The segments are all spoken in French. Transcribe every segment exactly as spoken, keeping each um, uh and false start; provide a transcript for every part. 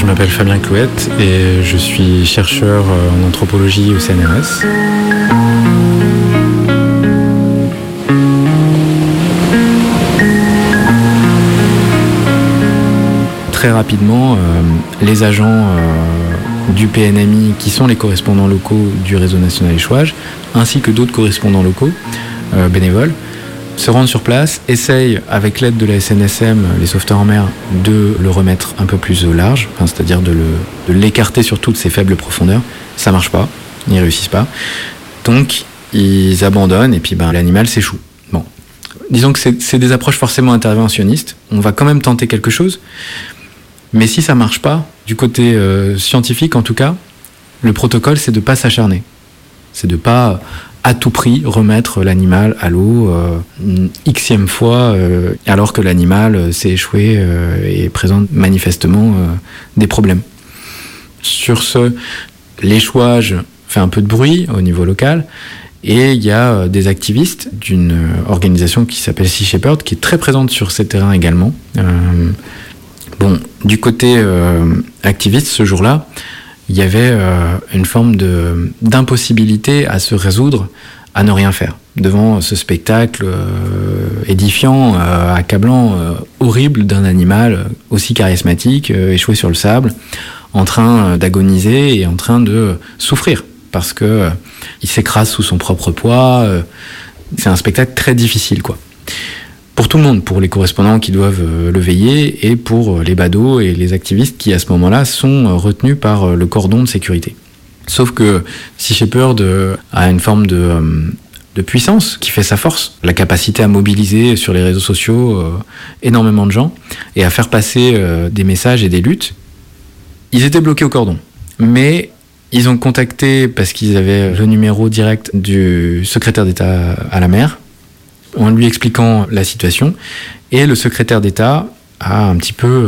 Je m'appelle Fabien Clouette et je suis chercheur en anthropologie au C N R S. Très rapidement, euh, les agents euh, du P N M I, qui sont les correspondants locaux du réseau national échouage, ainsi que d'autres correspondants locaux, euh, bénévoles, se rendent sur place, essayent, avec l'aide de la S N S M, les sauveteurs en mer, de le remettre un peu plus au large, enfin, c'est-à-dire de, le, de l'écarter sur toutes ses faibles profondeurs. Ça marche pas, ils n'y réussissent pas. Donc, ils abandonnent et puis ben, l'animal s'échoue. Bon. Disons que c'est, c'est des approches forcément interventionnistes. On va quand même tenter quelque chose. Mais si ça marche pas, du côté euh, scientifique en tout cas, le protocole, c'est de pas s'acharner. C'est de pas à tout prix remettre l'animal à l'eau euh, une xème fois euh, alors que l'animal euh, s'est échoué euh, et présente manifestement euh, des problèmes. Sur ce, l'échouage fait un peu de bruit au niveau local et il y a euh, des activistes d'une euh, organisation qui s'appelle Sea Shepherd qui est très présente sur ces terrains également. Euh, bon, du côté euh, activiste, ce jour-là, il y avait euh, une forme de, d'impossibilité à se résoudre à ne rien faire devant ce spectacle euh, édifiant, euh, accablant, euh, horrible d'un animal aussi charismatique, euh, échoué sur le sable, en train d'agoniser et en train de souffrir parce que euh, il s'écrase sous son propre poids. Euh, c'est un spectacle très difficile, quoi. Pour tout le monde, pour les correspondants qui doivent le veiller et pour les badauds et les activistes qui, à ce moment-là, sont retenus par le cordon de sécurité. Sauf que Sea Shepherd a une forme de, de puissance qui fait sa force, la capacité à mobiliser sur les réseaux sociaux euh, énormément de gens et à faire passer euh, des messages et des luttes. Ils étaient bloqués au cordon, mais ils ont contacté, parce qu'ils avaient le numéro direct du secrétaire d'État à la mer, en lui expliquant la situation, et le secrétaire d'État a un petit peu, euh,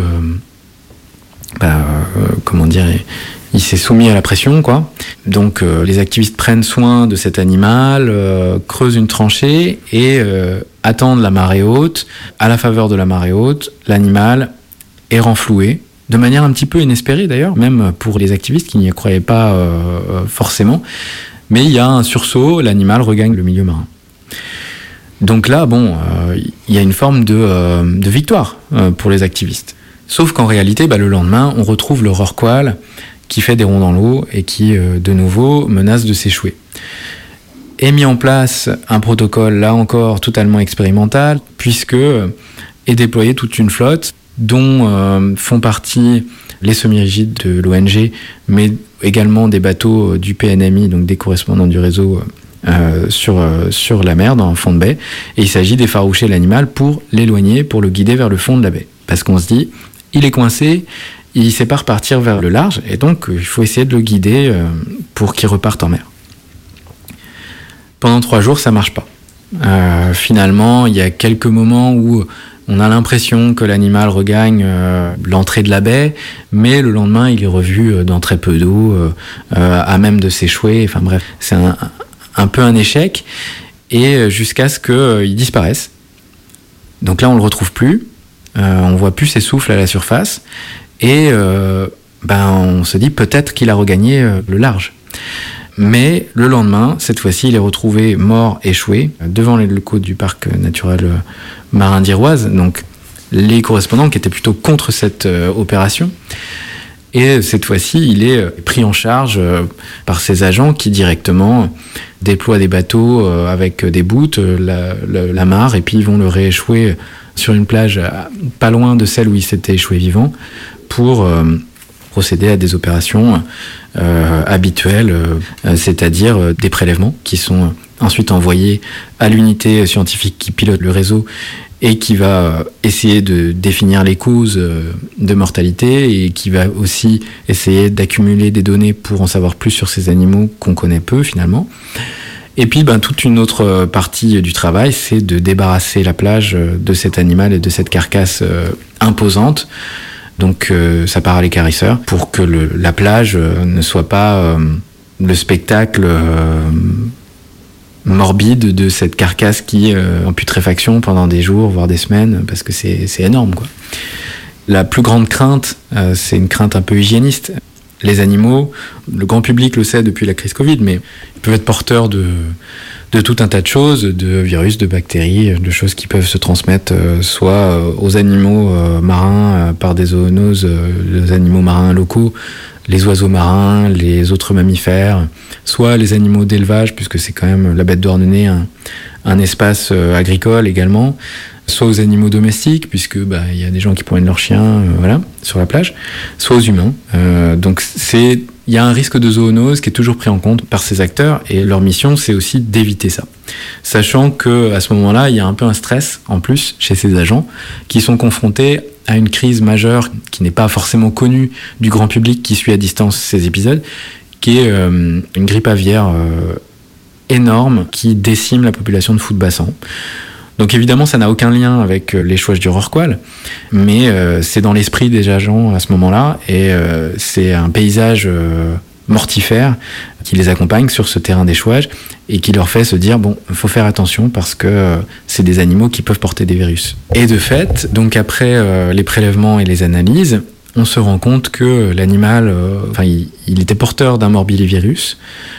bah, euh, comment dire, il s'est soumis à la pression, quoi. Donc euh, les activistes prennent soin de cet animal, euh, creusent une tranchée et euh, attendent la marée haute. À la faveur de la marée haute, l'animal est renfloué, de manière un petit peu inespérée d'ailleurs, même pour les activistes qui n'y croyaient pas euh, forcément. Mais il y a un sursaut, l'animal regagne le milieu marin. Donc là, bon, il euh, y a une forme de, euh, de victoire euh, pour les activistes. Sauf qu'en réalité, bah, le lendemain, on retrouve le rorqual qui fait des ronds dans l'eau et qui, euh, de nouveau, menace de s'échouer. Est mis en place un protocole, là encore, totalement expérimental, puisque est déployée toute une flotte dont euh, font partie les semi-rigides de l'O N G, mais également des bateaux du P N M I, donc des correspondants du réseau Euh, sur, euh, sur la mer, dans le fond de baie, et il s'agit d'effaroucher l'animal pour l'éloigner, pour le guider vers le fond de la baie. Parce qu'on se dit, il est coincé, il ne sait pas repartir vers le large, et donc il faut essayer de le guider euh, pour qu'il reparte en mer. Pendant trois jours, ça ne marche pas. Euh, finalement, il y a quelques moments où on a l'impression que l'animal regagne euh, l'entrée de la baie, mais le lendemain, il est revu dans très peu d'eau, euh, euh, à même de s'échouer. Enfin bref, c'est un un peu un échec, et jusqu'à ce qu'il euh, disparaisse. Donc là, on le retrouve plus, euh, on voit plus ses souffles à la surface, et euh, ben, on se dit peut-être qu'il a regagné euh, le large. Mais le lendemain, cette fois-ci, il est retrouvé mort, échoué, devant les locaux du parc naturel euh, marin d'Iroise, donc les correspondants qui étaient plutôt contre cette euh, opération. Et cette fois-ci, il est pris en charge par ces agents qui directement déploient des bateaux avec des boots, la, la, la mare, et puis ils vont le rééchouer sur une plage pas loin de celle où il s'était échoué vivant pour euh, procéder à des opérations euh, habituelles, euh, c'est-à-dire des prélèvements qui sont ensuite envoyés à l'unité scientifique qui pilote le réseau et qui va essayer de définir les causes de mortalité et qui va aussi essayer d'accumuler des données pour en savoir plus sur ces animaux qu'on connaît peu finalement. Et puis ben, toute une autre partie du travail, c'est de débarrasser la plage de cet animal et de cette carcasse euh, imposante. Donc euh, ça part à l'équarrisseur pour que le, la plage euh, ne soit pas euh, le spectacle euh, morbide de cette carcasse qui est euh, en putréfaction pendant des jours, voire des semaines, parce que c'est, c'est énorme, quoi. La plus grande crainte, euh, c'est une crainte un peu hygiéniste. Les animaux, le grand public le sait depuis la crise Covid, mais ils peuvent être porteurs de, de tout un tas de choses, de virus, de bactéries, de choses qui peuvent se transmettre euh, soit aux animaux euh, marins euh, par des zoonoses, euh, les animaux marins locaux, les oiseaux marins, les autres mammifères, soit les animaux d'élevage, puisque c'est quand même la bête d'Ornenay, un, un espace euh, agricole également, soit aux animaux domestiques, puisque bah, y a des gens qui promènent leurs chiens euh, voilà, sur la plage, soit aux humains. Euh, donc c'est, il y a un risque de zoonose qui est toujours pris en compte par ces acteurs, et leur mission, c'est aussi d'éviter ça. Sachant qu'à ce moment-là, il y a un peu un stress, en plus, chez ces agents, qui sont confrontés à une crise majeure qui n'est pas forcément connue du grand public qui suit à distance ces épisodes, qui est euh, une grippe aviaire euh, énorme qui décime la population de Fout-de-Bassan. Donc évidemment, ça n'a aucun lien avec les chouages du Rorqual, mais euh, c'est dans l'esprit des agents à ce moment-là, et euh, c'est un paysage euh, mortifère qui les accompagne sur ce terrain d'échouage et qui leur fait se dire bon, il faut faire attention parce que euh, c'est des animaux qui peuvent porter des virus. Et de fait, donc après euh, les prélèvements et les analyses, on se rend compte que l'animal, euh, enfin, il, il était porteur d'un morbillivirus.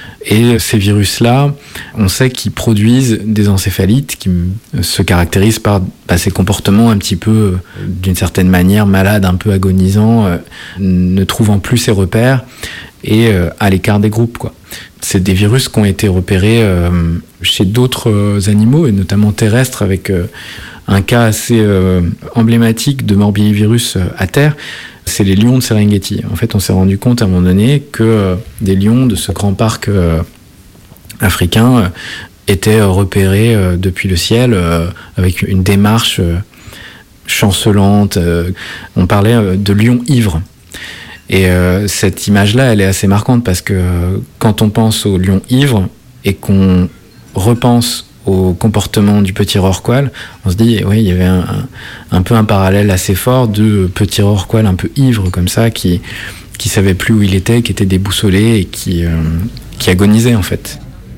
Et ces virus-là, on sait qu'ils produisent des encéphalites qui se caractérisent par bah, ces comportements un petit peu, euh, d'une certaine manière, malades, un peu agonisants, euh, ne trouvant plus ses repères et euh, à l'écart des groupes, quoi. C'est des virus qui ont été repérés euh, chez d'autres euh, animaux, et notamment terrestres, avec euh, un cas assez euh, emblématique de morbillivirus euh, à terre. C'est les lions de Serengeti. En fait, on s'est rendu compte à un moment donné que euh, des lions de ce grand parc euh, africain euh, étaient euh, repérés euh, depuis le ciel euh, avec une démarche euh, chancelante. Euh, on parlait euh, de lions ivres. Et euh, cette image-là, elle est assez marquante parce que euh, quand on pense aux lions ivres et qu'on repense au comportement du petit rorqual, on se dit, oui, il y avait un, un, un peu un parallèle assez fort de petit rorqual un peu ivre comme ça, qui qui savait plus où il était, qui était déboussolé et qui, euh, qui agonisait en fait.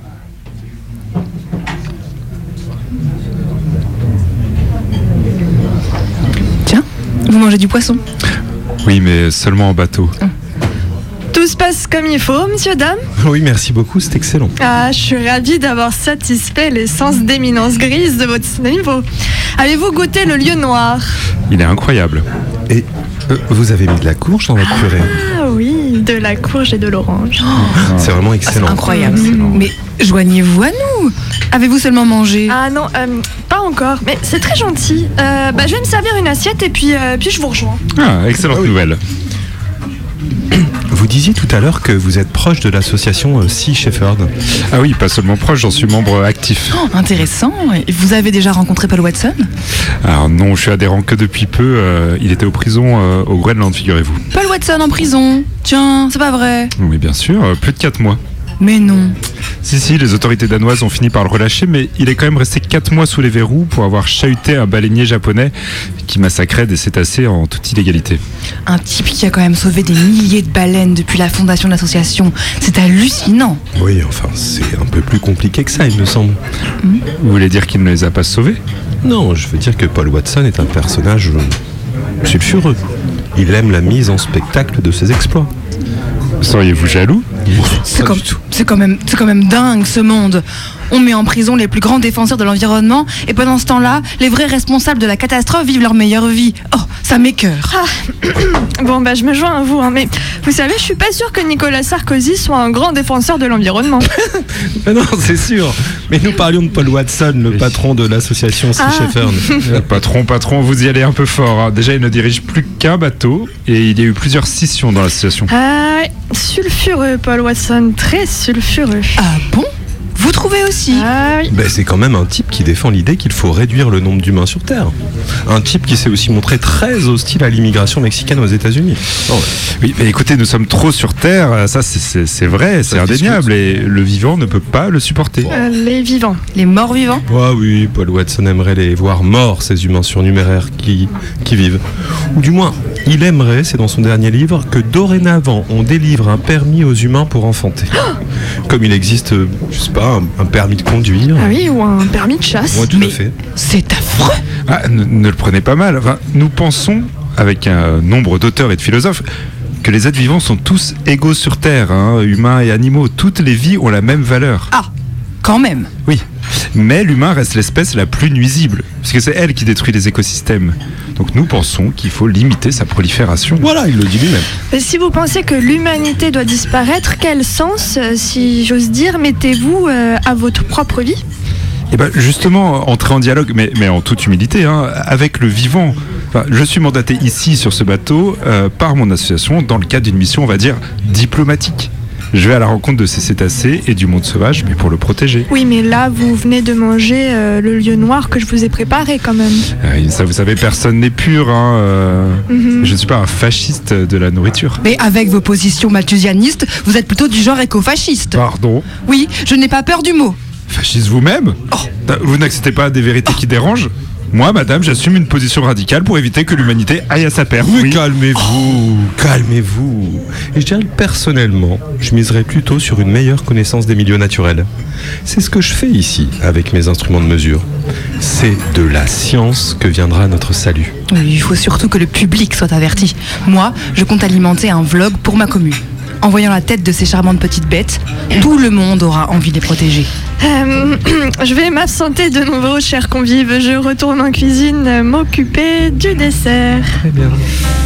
Tiens, vous mangez du poisson? Oui, mais seulement en bateau. Hum. Tout se passe comme il faut, monsieur, dame? Oui, merci beaucoup, c'est excellent. Ah, je suis ravie d'avoir satisfait les sens d'éminence grise de votre niveau. Avez-vous goûté le lieu noir? Il est incroyable. Et euh, vous avez mis de la courge dans votre ah, purée? Ah oui, de la courge et de l'orange. Oh, c'est vraiment excellent. Ah, incroyable. Excellent. Mais joignez-vous à nous. Avez-vous seulement mangé? Ah non, euh, pas encore, mais c'est très gentil. Euh, bah, je vais me servir une assiette et puis, euh, puis je vous rejoins. Ah, excellente oui. nouvelle. Vous disiez tout à l'heure que vous êtes proche de l'association euh, Sea Shepherd. Ah oui, pas seulement proche, j'en suis membre actif. Oh, intéressant. Et vous avez déjà rencontré Paul Watson? Alors non, je suis adhérent que depuis peu. Euh, il était aux prisons euh, au Groenland, figurez-vous. Paul Watson en prison? Tiens, c'est pas vrai. Oui, bien sûr, euh, plus de quatre mois. Mais non. Si, si, les autorités danoises ont fini par le relâcher, mais il est quand même resté quatre mois sous les verrous pour avoir chahuté un baleinier japonais qui massacrait des cétacés en toute illégalité. Un type qui a quand même sauvé des milliers de baleines depuis la fondation de l'association. C'est hallucinant. Oui, enfin, c'est un peu plus compliqué que ça, il me semble. Mmh. Vous voulez dire qu'il ne les a pas sauvés? Non, je veux dire que Paul Watson est un personnage euh, sulfureux. Il aime la mise en spectacle de ses exploits. Seriez-vous jaloux? C'est comme, c'est quand même, c'est quand même dingue ce monde. On met en prison les plus grands défenseurs de l'environnement et pendant ce temps-là, les vrais responsables de la catastrophe vivent leur meilleure vie. Oh, ça m'écoeure. Ah. Bon, bah je me joins à vous, hein, mais vous savez, je suis pas sûre que Nicolas Sarkozy soit un grand défenseur de l'environnement. Mais non, c'est sûr. Mais nous parlions de Paul Watson, le oui. patron de l'association Sea ah. Shepherd. Patron, patron, vous y allez un peu fort. Hein. Déjà, il ne dirige plus qu'un bateau et il y a eu plusieurs scissions dans l'association. Ah, sulfureux, Paul Watson, très sulfureux. Ah bon? Vous trouvez aussi? Ah oui. Ben, c'est quand même un type qui défend l'idée qu'il faut réduire le nombre d'humains sur Terre. Un type qui s'est aussi montré très hostile à l'immigration mexicaine aux États-Unis. Oh, ouais. Oui, mais écoutez, nous sommes trop sur Terre, ça c'est, c'est, c'est vrai, c'est indéniable, et le vivant ne peut pas le supporter. Euh, les vivants. Les morts vivants? Ah oui, Paul Watson aimerait les voir morts, ces humains surnuméraires qui, qui vivent. Ou du moins, il aimerait, c'est dans son dernier livre, que dorénavant on délivre un permis aux humains pour enfanter. Comme il existe, je sais pas, un, un permis de conduire. Ah oui, ou un permis de chasse. Ouais, tout mais à fait. C'est affreux. Ah, ne, ne le prenez pas mal. Enfin, nous pensons avec un nombre d'auteurs et de philosophes, que les êtres vivants sont tous égaux sur Terre, hein, humains et animaux. Toutes les vies ont la même valeur. Ah, quand même. Oui, mais l'humain reste l'espèce la plus nuisible, puisque c'est elle qui détruit les écosystèmes. Donc nous pensons qu'il faut limiter sa prolifération. Voilà, il le dit lui-même. Mais si vous pensez que l'humanité doit disparaître, quel sens, euh, si j'ose dire, mettez-vous euh, à votre propre vie ? Et ben justement, entrer en dialogue, mais, mais en toute humilité, hein, avec le vivant. Enfin, je suis mandaté ici sur ce bateau euh, par mon association dans le cadre d'une mission, on va dire, diplomatique. Je vais à la rencontre de ces cétacés et du monde sauvage, mais pour le protéger. Oui, mais là, vous venez de manger euh, le lieu noir que je vous ai préparé quand même. Euh, ça, vous savez, personne n'est pur. Hein, euh, Mhm. Je ne suis pas un fasciste de la nourriture. Mais avec vos positions malthusianistes, vous êtes plutôt du genre éco-fasciste. Pardon. Oui, je n'ai pas peur du mot. Fasciste vous-même ? Vous n'acceptez pas des vérités qui dérangent ? Moi, madame, j'assume une position radicale pour éviter que l'humanité aille à sa perte. Oui, Oui. calmez-vous, calmez-vous. Et je dirais que personnellement, je miserais plutôt sur une meilleure connaissance des milieux naturels. C'est ce que je fais ici avec mes instruments de mesure. C'est de la science que viendra notre salut. Oui, il faut surtout que le public soit averti. Moi, je compte alimenter un vlog pour ma commune. En voyant la tête de ces charmantes petites bêtes, tout le monde aura envie de les protéger. Euh, je vais m'absenter de nouveau, chers convives. Je retourne en cuisine euh, m'occuper du dessert. Très bien.